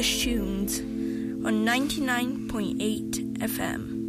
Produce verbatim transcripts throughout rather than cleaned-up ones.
Tunes on ninety-nine point eight F M.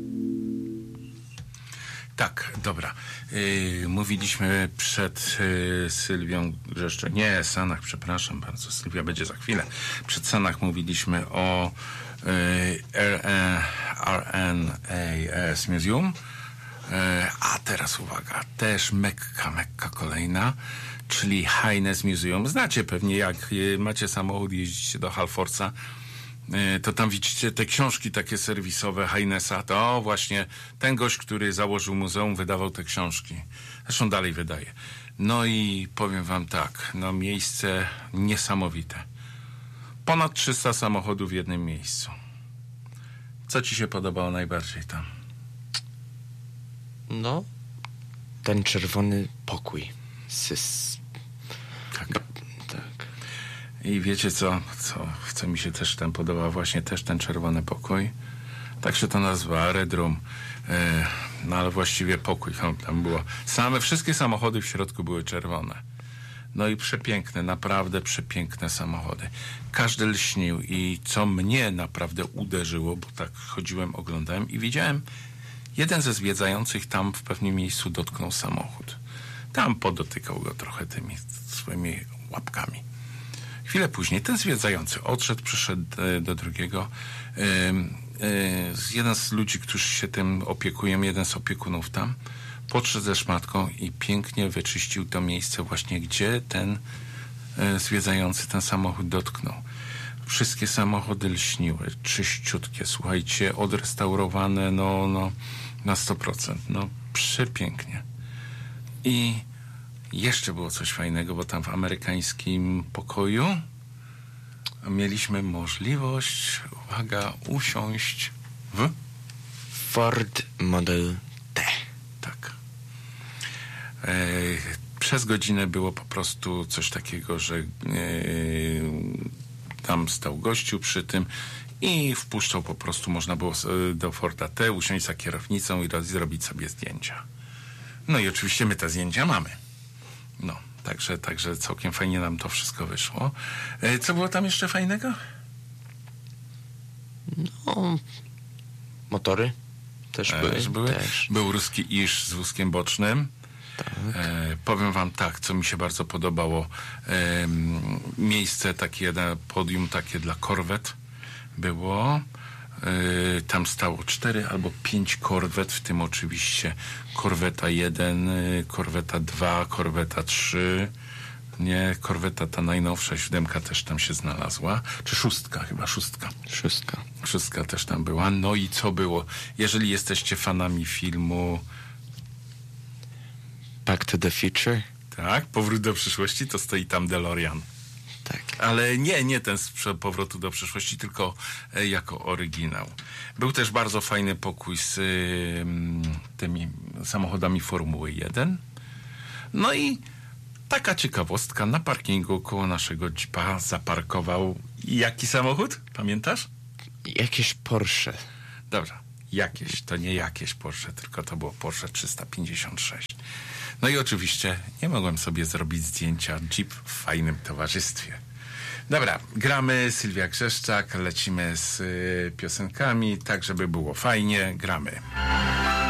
Tak, dobra. Yy, mówiliśmy przed yy, Sylwią, że jeszcze nie, Sanach, przepraszam bardzo, Sylwia będzie za chwilę. Przed Sanach mówiliśmy o yy, R N A S Museum. Yy, a teraz uwaga, też Mekka, Mekka kolejna, czyli Highness Museum. Znacie pewnie, jak yy, macie samochód, jeździcie do Halforsa, to tam widzicie te książki takie serwisowe Highnessa. To właśnie ten gość, który założył muzeum, wydawał te książki. Zresztą dalej wydaje. No i powiem wam tak, no miejsce niesamowite. Ponad trzysta samochodów w jednym miejscu. Co ci się podobało najbardziej tam? No, ten czerwony pokój. Sys... Tak. Tak. I wiecie co, co, co mi się też tam podoba, właśnie też ten czerwony pokój. Tak się to nazywa, Red Room. E, no ale właściwie pokój tam, tam było. Same, wszystkie samochody w środku były czerwone. No i przepiękne, naprawdę przepiękne samochody. Każdy lśnił i co mnie naprawdę uderzyło, bo tak chodziłem, oglądałem i widziałem, jeden ze zwiedzających tam w pewnym miejscu dotknął samochód. Tam podotykał go trochę tymi swoimi łapkami. Chwilę później ten zwiedzający odszedł, przyszedł do drugiego. Yy, yy, jeden z ludzi, którzy się tym opiekują, jeden z opiekunów tam, podszedł ze szmatką i pięknie wyczyścił to miejsce właśnie, gdzie ten yy, zwiedzający ten samochód dotknął. Wszystkie samochody lśniły, czyściutkie, słuchajcie, odrestaurowane no, no, na sto procent. No, przepięknie. I jeszcze było coś fajnego, bo tam w amerykańskim pokoju mieliśmy możliwość, uwaga, usiąść w Ford Model T. Tak. E, przez godzinę było po prostu coś takiego, że e, tam stał gościu przy tym i wpuszczał po prostu, można było do Forda T usiąść za kierownicą i zrobić sobie zdjęcia. No i oczywiście my te zdjęcia mamy. No, także, także całkiem fajnie nam to wszystko wyszło. E, co było tam jeszcze fajnego? No, motory też były. Też były. Też. Był ruski iż z wózkiem bocznym. Tak. E, powiem wam tak, co mi się bardzo podobało. E, miejsce takie, na podium takie dla korwet było. Yy, tam stało cztery albo pięć korwet, w tym oczywiście korweta jeden, yy, korweta dwa, korweta trzy, nie, korweta ta najnowsza, siódemka też tam się znalazła, czy szóstka, chyba szóstka. Szóstka. Szóstka też tam była. No i co było? Jeżeli jesteście fanami filmu Back to the Future? tak, Powrót do przyszłości, to stoi tam DeLorean. Tak. Ale nie, nie ten z Powrotu do przyszłości, tylko e, jako oryginał. Był też bardzo fajny pokój z y, tymi samochodami Formuły jeden. No i taka ciekawostka, na parkingu koło naszego Jeepa zaparkował jaki samochód? Pamiętasz? Jakieś Porsche. Dobra, jakieś, to nie jakieś Porsche, tylko to było Porsche trzysta pięćdziesiąt sześć. No i oczywiście nie mogłem sobie zrobić zdjęcia Jeep w fajnym towarzystwie. Dobra, gramy, Sylwia Grzeszczak, lecimy z y, piosenkami, tak żeby było fajnie, gramy.